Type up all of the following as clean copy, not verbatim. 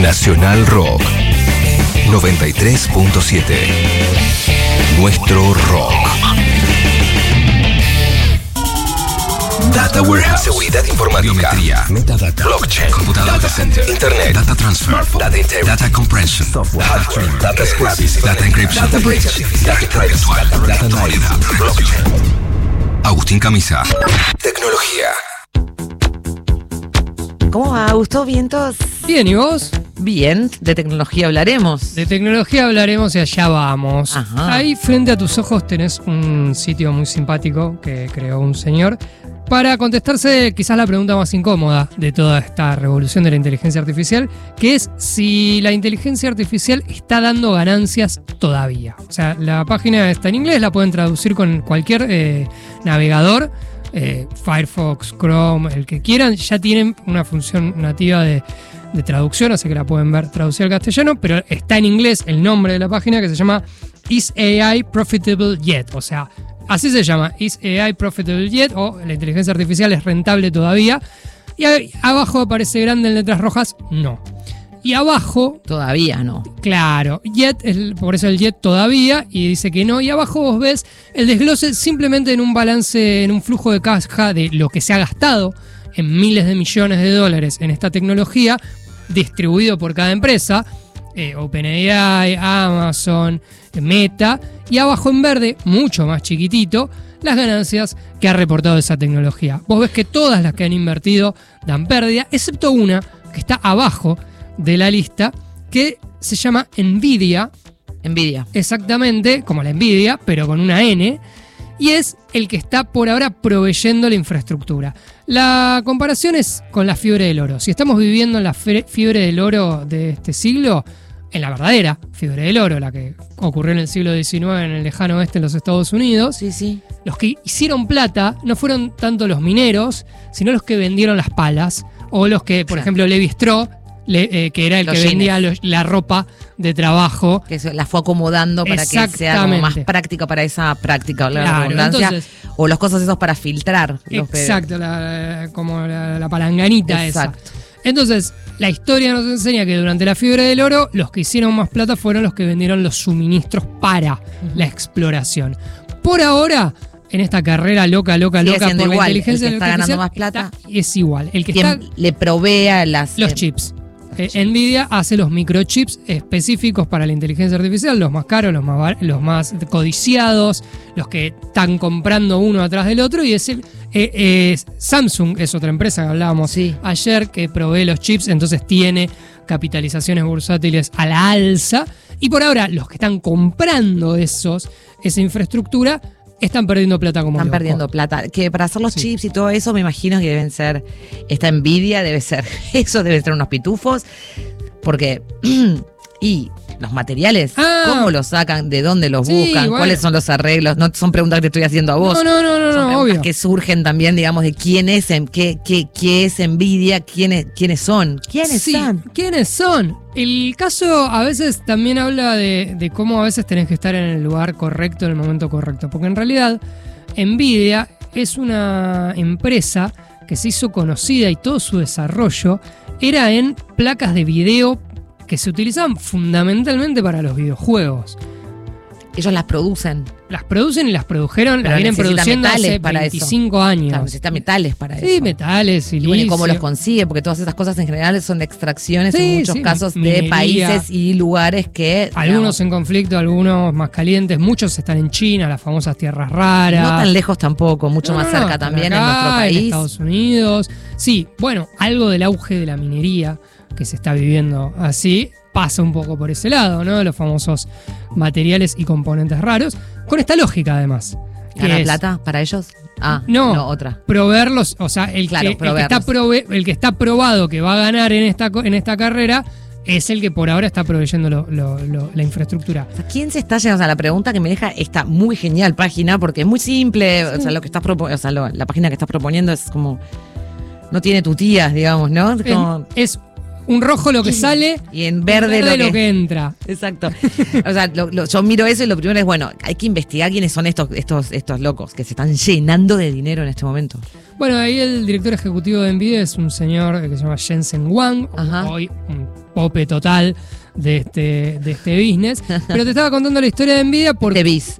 Nacional Rock 93.7. Nuestro rock. Data Warehouse, seguridad informática, biometría, metadata, blockchain, computador, data center, internet, data transfer, data integrity, data compression, software, hardware, data scripting, data encryption, data bridge, data privacy, data actualidad, blockchain. Agustín Camisa. Tecnología. ¿Cómo va, Augusto? ¿Vientos? Bien, ¿y vos? Bien, de tecnología hablaremos. De tecnología hablaremos y allá vamos. Ajá. Ahí frente a tus ojos tenés un sitio muy simpático que creó un señor para contestarse quizás la pregunta más incómoda de toda esta revolución de la inteligencia artificial, que es si la inteligencia artificial está dando ganancias todavía. O sea, la página está en inglés, la pueden traducir con cualquier navegador, Firefox, Chrome, el que quieran, ya tienen una función nativa de traducción, así que la pueden ver traducida al castellano, pero está en inglés el nombre de la página, que se llama Is AI Profitable Yet? O sea, así se llama, Is AI Profitable Yet? O la inteligencia artificial es rentable todavía. Y ahí abajo aparece grande en letras rojas, no. Y abajo... Todavía no. Claro, yet, por eso el yet todavía, y dice que no. Y abajo vos ves el desglose simplemente en un balance, en un flujo de caja de lo que se ha gastado en miles de millones de dólares en esta tecnología, distribuido por cada empresa, OpenAI, Amazon, Meta, y abajo en verde, mucho más chiquitito, las ganancias que ha reportado esa tecnología. Vos ves que todas las que han invertido dan pérdida, excepto una que está abajo de la lista, que se llama Nvidia. Nvidia. Exactamente, como la Nvidia, pero con una N. Y es el que está por ahora proveyendo la infraestructura. La comparación es con la fiebre del oro. Si estamos viviendo en la fiebre del oro de este siglo, en la verdadera fiebre del oro, la que ocurrió en el siglo XIX en el lejano oeste de los Estados Unidos, Sí. los que hicieron plata no fueron tanto los mineros, sino los que vendieron las palas, o los que, por ejemplo, Levi Strauss, que era el Los que jeans. vendía la ropa de trabajo. Que se la fue acomodando para que sea como Exactamente. más práctica para esa práctica, la Claro, redundancia. entonces- O los cosas esos para filtrar. Exacto, como la palanganita Exacto. esa. Entonces, la historia nos enseña que durante la fiebre del oro, los que hicieron más plata fueron los que vendieron los suministros para la exploración. Por ahora, en esta carrera loca Sigue por siendo la igual, inteligencia el que está artificial, ganando más plata. es igual. El que está Quien le provea los chips. Nvidia hace los microchips específicos para la inteligencia artificial, los más caros, los más codiciados, los que están comprando uno atrás del otro, y Samsung es otra empresa que hablábamos ayer que provee los chips, entonces tiene capitalizaciones bursátiles a la alza, y por ahora los que están comprando esa infraestructura están perdiendo plata como Están locos. perdiendo plata. Que para hacer los Sí. chips y todo eso, me imagino que deben ser. Esta Nvidia debe ser. Eso deben ser unos pitufos. Porque. Y los materiales, ¿cómo los sacan? ¿De dónde los Sí, buscan? bueno. ¿Cuáles son los arreglos? No son preguntas que te estoy haciendo a vos. No, Son preguntas obvio. que surgen también, digamos, de quién es, qué es Nvidia, quiénes son. ¿Quiénes Sí, son? ¿quiénes son? El caso a veces también habla de cómo a veces tenés que estar en el lugar correcto, en el momento correcto. Porque en realidad, Nvidia es una empresa que se hizo conocida y todo su desarrollo era en placas de video que se utilizaban fundamentalmente para los videojuegos. Ellos las producen. Las producen y las produjeron, Pero las vienen necesitan produciendo metales hace para 25 eso. años. Claro, necesitan metales para Sí, eso. metales, Y silicio. bueno, ¿y cómo los consigue? Porque todas esas cosas en general son de extracciones Sí, en muchos sí, casos de minería. países y lugares que... Algunos en conflicto, algunos más calientes, muchos están en China, las famosas tierras raras. no tan lejos tampoco, mucho más cerca están también acá, en nuestro en país. Estados Unidos. Sí, bueno, algo del auge de la minería que se está viviendo así pasa un poco por ese lado, ¿no? Los famosos materiales y componentes raros, con esta lógica además. que ¿Gana es plata para ellos? No, otra. proveerlos, o sea, el que está probado que va a ganar en esta carrera es el que por ahora está proveyendo la infraestructura. O sea, ¿quién se está llegando? O sea, la pregunta que me deja esta muy genial página, porque es muy simple. O sea, lo que estás la página que estás proponiendo es como. No tiene tutías, digamos, ¿no? Es como, Es un rojo lo que sale y en verde, lo que entra. Exacto. O sea, yo miro eso y lo primero es, bueno, hay que investigar quiénes son estos locos que se están llenando de dinero en este momento. Bueno, ahí el director ejecutivo de Nvidia es un señor que se llama Jensen Huang, hoy un pope total de este business. Pero te estaba contando la historia de Nvidia porque...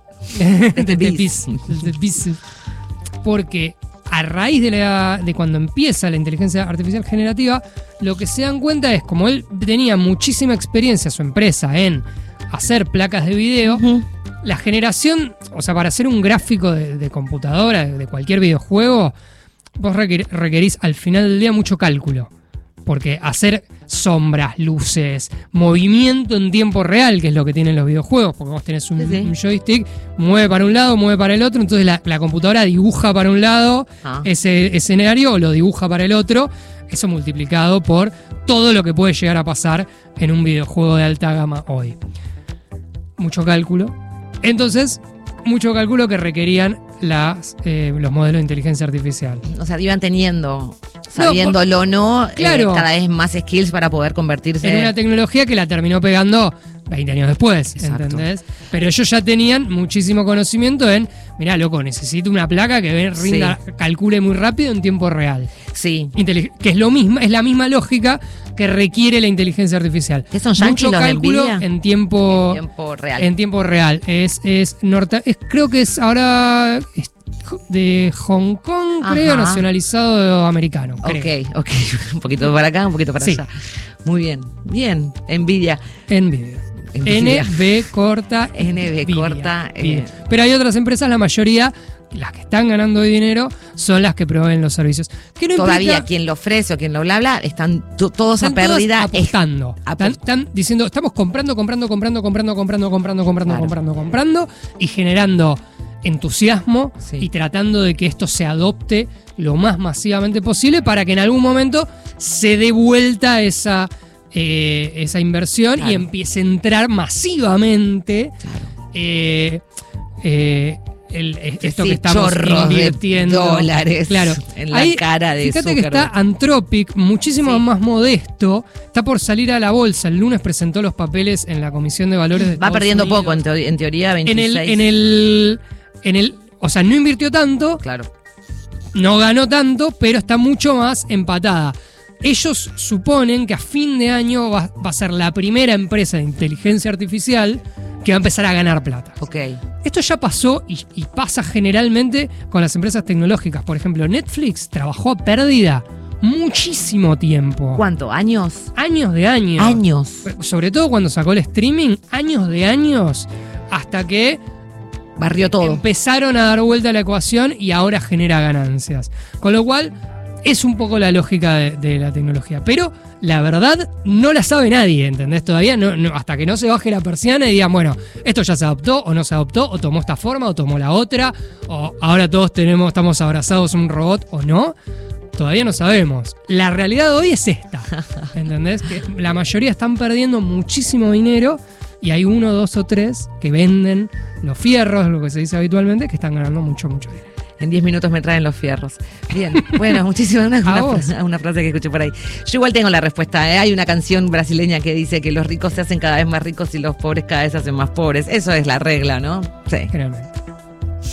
Porque a raíz de cuando empieza la inteligencia artificial generativa, lo que se dan cuenta es, como él tenía muchísima experiencia, su empresa, en hacer placas de video, la generación, o sea, para hacer un gráfico de computadora, de cualquier videojuego, vos requerís al final del día mucho cálculo. Porque hacer sombras, luces, movimiento en tiempo real, que es lo que tienen los videojuegos, porque vos tenés un joystick, mueve para un lado, mueve para el otro, entonces la computadora dibuja para un lado ese escenario o lo dibuja para el otro, eso multiplicado por todo lo que puede llegar a pasar en un videojuego de alta gama hoy. Mucho cálculo. Entonces, mucho cálculo que requerían los modelos de inteligencia artificial. O sea, iban teniendo, sabiéndolo o no, claro, cada vez más skills para poder convertirse en una tecnología que la terminó pegando 20 años después. Exacto. ¿Entendés? Pero ellos ya tenían muchísimo conocimiento en, mirá, loco, necesito una placa que calcule muy rápido en tiempo real. Sí. Que es la misma lógica que requiere la inteligencia artificial. ¿Qué son mucho cálculo en tiempo real? En tiempo real. Creo que es ahora de Hong Kong, creo, nacionalizado americano. Creo. Ok. Un poquito para acá, un poquito para allá. Muy bien. Bien. Nvidia. NB corta. Pero hay otras empresas, la mayoría, las que están ganando dinero, son las que proveen los servicios. Que no todavía implica, quien lo ofrece o quien lo bla, están todos a pérdida. Apostando. Están diciendo, estamos comprando y generando entusiasmo y tratando de que esto se adopte lo más masivamente posible para que en algún momento se dé vuelta esa inversión, claro, y empiece a entrar masivamente esto que estamos invirtiendo, dólares, claro, en la cara de Zuckerberg. Fíjate que está Anthropic, muchísimo más modesto, está por salir a la bolsa. El lunes presentó los papeles en la Comisión de Valores de Estados Unidos. Poco, en teoría 26. O sea, no invirtió tanto, claro, no ganó tanto, pero está mucho más empatada. Ellos suponen que a fin de año va a ser la primera empresa de inteligencia artificial que va a empezar a ganar plata. Okay. Esto ya pasó y pasa generalmente con las empresas tecnológicas. Por ejemplo, Netflix trabajó a pérdida muchísimo tiempo. ¿Cuánto? ¿Años? Años de años. Años. Sobre todo cuando sacó el streaming, años de años, hasta que barrió todo. Empezaron a dar vuelta a la ecuación y ahora genera ganancias. Con lo cual, es un poco la lógica de la tecnología. Pero la verdad no la sabe nadie, ¿entendés? Todavía no, hasta que no se baje la persiana y digan, bueno, esto ya se adoptó o no se adoptó, o tomó esta forma o tomó la otra, o ahora todos estamos abrazados a un robot o no. Todavía no sabemos. La realidad de hoy es esta, ¿entendés? Que la mayoría están perdiendo muchísimo dinero y hay 1, 2 o 3 que venden los fierros, lo que se dice habitualmente, que están ganando mucho dinero. En 10 minutos me traen los fierros. Bien, bueno, muchísimas gracias. Una frase que escuché por ahí. Yo igual tengo la respuesta. Hay una canción brasileña que dice que los ricos se hacen cada vez más ricos y los pobres cada vez se hacen más pobres. Eso es la regla, ¿no? Sí. Generalmente.